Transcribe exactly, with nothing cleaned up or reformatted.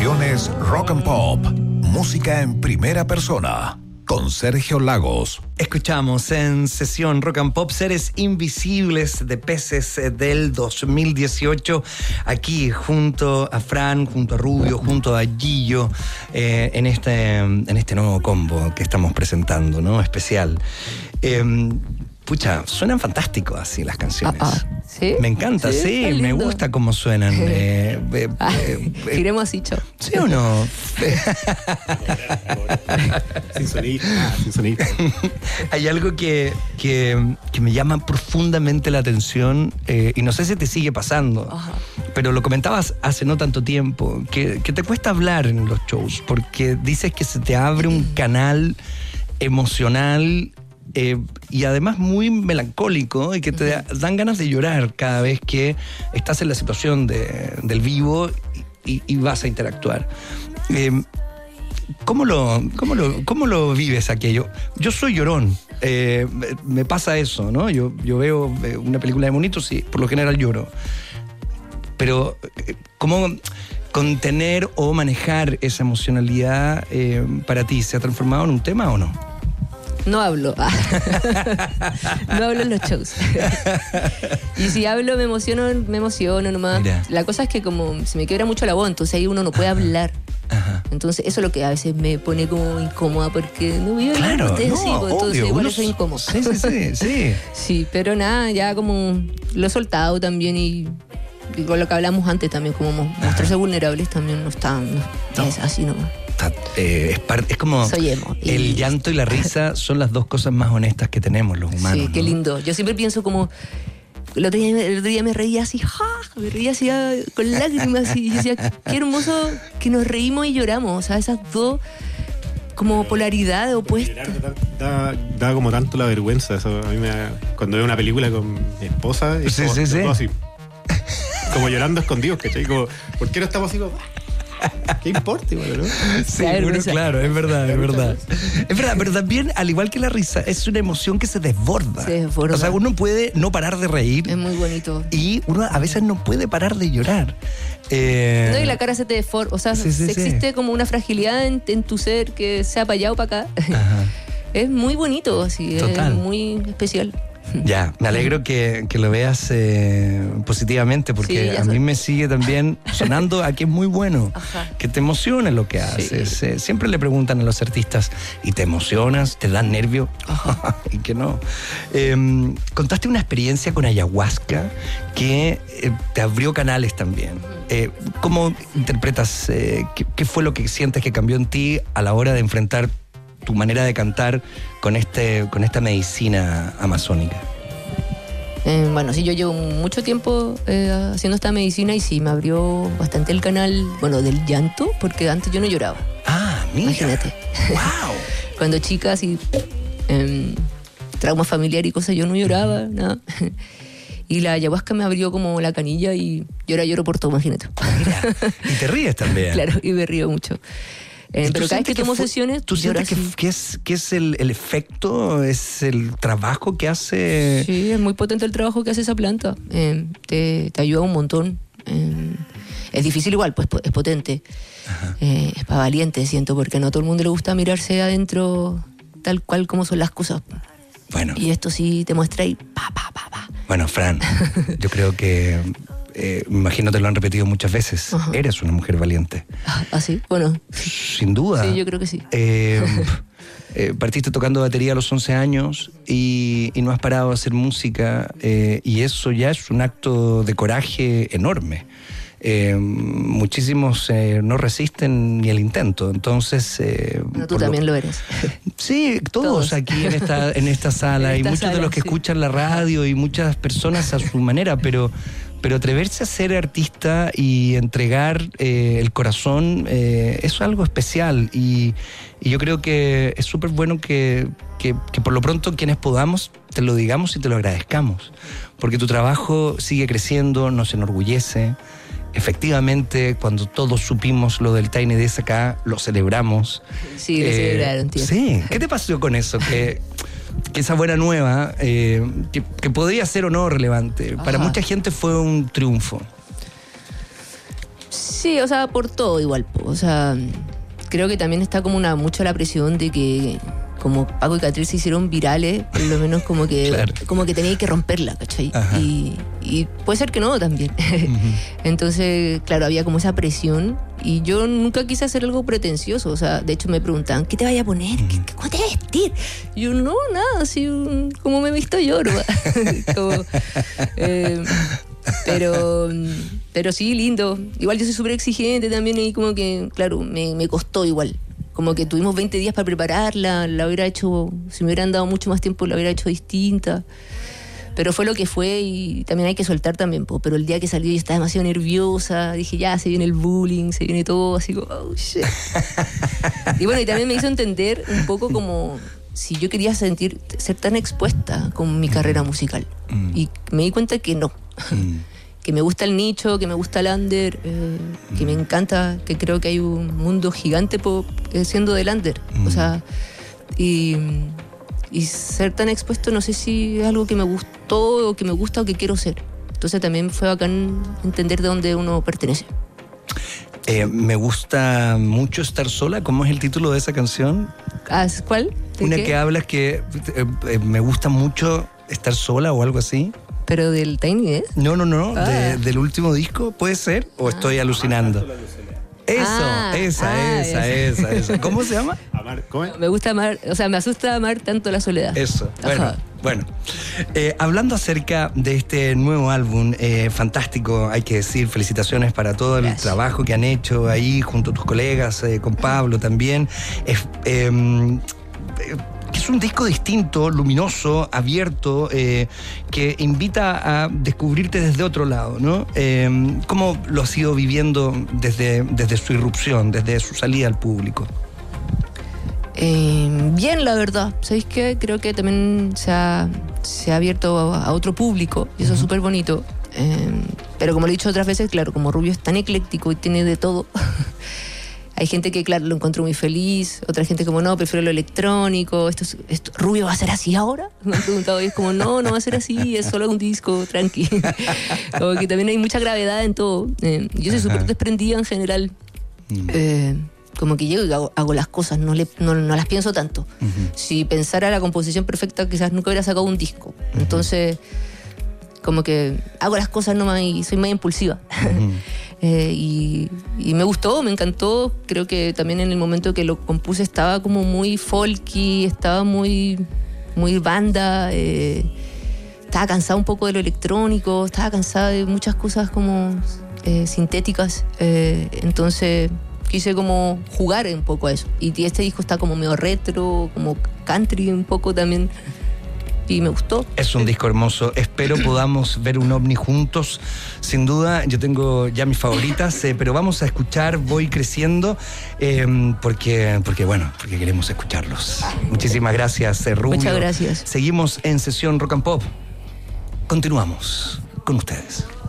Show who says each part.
Speaker 1: Sesiones Rock and Pop. Música en primera persona. Con Sergio Lagos.
Speaker 2: Escuchamos en Sesión Rock and Pop Seres Invisibles de Peces del dos mil dieciocho, aquí junto a Fran, junto a Rubio, junto a Gillo, eh, en, este, en este nuevo combo que estamos presentando, ¿no? Especial. Eh, Pucha, suenan fantásticos así las canciones.
Speaker 3: Ah, ah, ¿sí?
Speaker 2: Me encanta, sí, sí me gusta cómo suenan. eh, eh,
Speaker 3: ah,
Speaker 2: eh, eh,
Speaker 3: Iremos así, chao.
Speaker 2: ¿Sí o no?
Speaker 4: Sin sonista, ah, sin sonista.
Speaker 2: Hay algo que, que, que me llama profundamente la atención, eh, y no sé si te sigue pasando, Ajá. pero lo comentabas hace no tanto tiempo, que, que te cuesta hablar en los shows, porque dices que se te abre un canal emocional Eh, y además muy melancólico y que te uh-huh. dan ganas de llorar cada vez que estás en la situación de, del vivo y, y vas a interactuar. Eh, ¿cómo, lo, cómo, lo, ¿Cómo lo vives aquello? Yo soy llorón, eh, me pasa eso, ¿no? Yo, yo veo una película de monitos y por lo general lloro. Pero, ¿cómo contener o manejar esa emocionalidad eh, para ti? ¿Se ha transformado en un tema o no?
Speaker 3: No hablo. No hablo en los shows. Y si hablo me emociono, me emociono nomás. Mira. La cosa es que como se me quiebra mucho la voz, entonces ahí uno no puede Ajá. hablar. Ajá. Entonces eso es lo que a veces me pone como incómoda porque no voy a hablar
Speaker 2: claro,
Speaker 3: ustedes,
Speaker 2: no,
Speaker 3: sí, pues, entonces
Speaker 2: obvio,
Speaker 3: igual
Speaker 2: uno...
Speaker 3: soy incómodo.
Speaker 2: Sí, sí, sí, sí.
Speaker 3: Sí, pero nada, ya como lo he soltado también y, y con lo que hablamos antes también, como mostrarse Ajá. vulnerables también no está, no, no. es así nomás.
Speaker 2: Eh, es, par, es como
Speaker 3: Soy emo, y...
Speaker 2: el llanto y la risa son las dos cosas más honestas que tenemos los humanos.
Speaker 3: Sí, qué
Speaker 2: ¿no?
Speaker 3: lindo. Yo siempre pienso como el otro día, el otro día me reía así, ¡ja! Me reía así con lágrimas y decía, qué hermoso que nos reímos y lloramos. O sea, esas dos como polaridades opuestas.
Speaker 4: Da, da como tanto la vergüenza. Eso a mí me da, cuando veo una película con mi esposa, es
Speaker 2: sí,
Speaker 4: como,
Speaker 2: sí, sí.
Speaker 4: así, como llorando escondidos, ¿cachai? Como, ¿por qué no estamos así como... ¿Qué importa, igual, no?
Speaker 2: Sí, bueno, claro, es verdad, es verdad. Es verdad, pero también, al igual que la risa, es una emoción que se desborda.
Speaker 3: Se desborda.
Speaker 2: O sea, uno puede no parar de reír.
Speaker 3: Es muy bonito.
Speaker 2: Y uno a veces no puede parar de llorar. Eh...
Speaker 3: No, y la cara se te deforma. O sea,
Speaker 2: sí, sí,
Speaker 3: existe
Speaker 2: sí.
Speaker 3: como una fragilidad en, en tu ser que sea para allá o para acá.
Speaker 2: Ajá.
Speaker 3: Es muy bonito, así.
Speaker 2: Total.
Speaker 3: Es muy especial.
Speaker 2: Ya, me alegro que, que lo veas eh, positivamente, porque sí, a mí me sigue también sonando a que es muy bueno, Ajá. que te emociona lo que haces. Sí. Eh, siempre le preguntan a los artistas, ¿y te emocionas? ¿Te dan nervio? Y que no. Eh, contaste una experiencia con ayahuasca que eh, te abrió canales también. Eh, ¿Cómo interpretas, eh, qué, qué fue lo que sientes que cambió en ti a la hora de enfrentar tu manera de cantar con este con esta medicina amazónica?
Speaker 3: Eh, bueno, sí, yo llevo mucho tiempo eh, haciendo esta medicina y sí, me abrió bastante el canal, bueno, del llanto, porque antes yo no lloraba.
Speaker 2: Ah, mira.
Speaker 3: Imagínate.
Speaker 2: Wow.
Speaker 3: Cuando chica, así, eh, trauma familiar y cosas, yo no lloraba, nada. Y la ayahuasca me abrió como la canilla y yo ahora lloro por todo, imagínate.
Speaker 2: Mira, y te ríes también.
Speaker 3: Claro, y me río mucho. Eh, pero cada vez que, que tomo fue, sesiones...
Speaker 2: ¿Tú sientes que, que es, que es el, el efecto, es el trabajo que hace...?
Speaker 3: Sí, es muy potente el trabajo que hace esa planta. Eh, te, te ayuda un montón. Eh, es difícil igual, pues es potente. Eh, es para valiente, siento, porque no a todo el mundo le gusta mirarse adentro tal cual como son las cosas.
Speaker 2: Bueno.
Speaker 3: Y esto sí te muestra ahí, pa, pa, pa, pa.
Speaker 2: Bueno, Fran, yo creo que... Eh, me imagino te lo han repetido muchas veces. Ajá. Eres una mujer valiente.
Speaker 3: ¿Ah, sí? Bueno.
Speaker 2: Sin duda.
Speaker 3: Sí, yo creo que sí.
Speaker 2: Eh, eh, partiste tocando batería a los once años y, y no has parado a hacer música eh, y eso ya es un acto de coraje enorme. Eh, muchísimos eh, no resisten ni el intento, entonces... Eh,
Speaker 3: no, tú también lo, lo eres.
Speaker 2: Sí, todos, todos aquí en esta, en esta sala en esta y muchos sala, de los que sí. escuchan la radio y muchas personas a su manera, pero... Pero atreverse a ser artista y entregar eh, el corazón, eh, eso es algo especial. Y, y yo creo que es súper bueno que, que, que por lo pronto quienes podamos te lo digamos y te lo agradezcamos. Porque tu trabajo sigue creciendo, nos enorgullece. Efectivamente, cuando todos supimos lo del Tiny Desk acá, lo celebramos.
Speaker 3: Sí, lo eh, celebraron, tío.
Speaker 2: Sí, ¿qué te pasó con eso? Que... que esa buena nueva, eh, que, que podría ser o no relevante, Ajá. para mucha gente fue un triunfo.
Speaker 3: Sí, o sea, por todo igual. O sea, creo que también está como una mucho la presión de que como Paco y Catriel se hicieron virales, por lo menos como que claro. como que tenía que romperla, ¿cachai? Y, y puede ser que no también. Uh-huh. Entonces, claro, había como esa presión y yo nunca quise hacer algo pretencioso. O sea, de hecho me preguntaban, ¿qué te vaya a poner? Uh-huh. ¿Cómo te vas a vestir? Y yo, no, nada, así como me he visto yo, ¿no? como, eh, pero, pero sí, lindo. Igual yo soy súper exigente también y como que, claro, me, me costó igual. Como que tuvimos veinte días para prepararla, la hubiera hecho, si me hubieran dado mucho más tiempo, la hubiera hecho distinta. Pero fue lo que fue y también hay que soltar también, po. Pero el día que salió yo estaba demasiado nerviosa, dije ya, se viene el bullying, se viene todo, así como, oh shit. Y bueno, y también me hizo entender un poco como si yo quería sentir, ser tan expuesta con mi carrera musical. Mm. Y me di cuenta que no. Mm. Que me gusta el nicho, que me gusta el under, eh, mm. que me encanta, que creo que hay un mundo gigante po, eh, siendo del under. Mm. O sea, y, y ser tan expuesto no sé si es algo que me gustó o que me gusta o que quiero ser. Entonces también fue bacán entender de dónde uno pertenece.
Speaker 2: Eh, me gusta mucho estar sola. ¿Cómo es el título de esa canción?
Speaker 3: ¿Cuál?
Speaker 2: Una
Speaker 3: qué?
Speaker 2: que hablas que eh, eh, me gusta mucho estar sola o algo así.
Speaker 3: ¿Pero del Tiny Desk?
Speaker 2: No, no, no,
Speaker 3: ah.
Speaker 2: de, del último disco, ¿puede ser? ¿O estoy ah. alucinando? Eso,
Speaker 3: ah,
Speaker 2: esa,
Speaker 3: ah,
Speaker 2: esa, esa, esa. ¿Cómo se llama?
Speaker 4: Amar, ¿cómo es?
Speaker 3: Me gusta amar, o sea, me asusta amar tanto la soledad.
Speaker 2: Eso, bueno, Ajá. bueno. Eh, hablando acerca de este nuevo álbum, eh, fantástico, hay que decir, felicitaciones para todo el Gracias. trabajo que han hecho ahí junto a tus colegas, eh, con Pablo también. Eh, eh, Es un disco distinto, luminoso, abierto, eh, que invita a descubrirte desde otro lado, ¿no? Eh, ¿Cómo lo has ido viviendo desde, desde su irrupción, desde su salida al público?
Speaker 3: Eh, bien, la verdad. ¿Sabéis qué? Creo que también se ha, se ha abierto a, a otro público y eso uh-huh. es súper bonito. Eh, pero como lo he dicho otras veces, claro, como Rubio es tan ecléctico y tiene de todo... Hay gente que, claro, lo encontró muy feliz, otra gente como, no, prefiero lo electrónico, esto, esto ¿Rubio va a ser así ahora? Me han preguntado y es como, no, no va a ser así, es solo un disco, tranqui. Como que también hay mucha gravedad en todo. Eh, yo soy súper desprendida en general. Mm. Eh, como que llego y hago, hago las cosas, no, le, no, no las pienso tanto. Uh-huh. Si pensara la composición perfecta, quizás nunca hubiera sacado un disco. Uh-huh. Entonces, como que hago las cosas nomás y soy más impulsiva. Uh-huh. Eh, y, y me gustó, me encantó. Creo que también en el momento que lo compuse estaba como muy folky, estaba muy, muy banda. Eh, estaba cansada un poco de lo electrónico, estaba cansada de muchas cosas como eh, sintéticas. Eh, entonces quise como jugar un poco a eso. Y este disco está como medio retro, como country un poco también. Y me gustó.
Speaker 2: Es un disco hermoso. Espero podamos ver un ovni juntos. Sin duda, yo tengo ya mis favoritas, eh, pero vamos a escuchar Voy Creciendo, eh, porque, porque, bueno, porque queremos escucharlos. Muchísimas gracias, eh, Rubio.
Speaker 3: Muchas gracias.
Speaker 2: Seguimos en Sesión Rock and Pop. Continuamos con ustedes.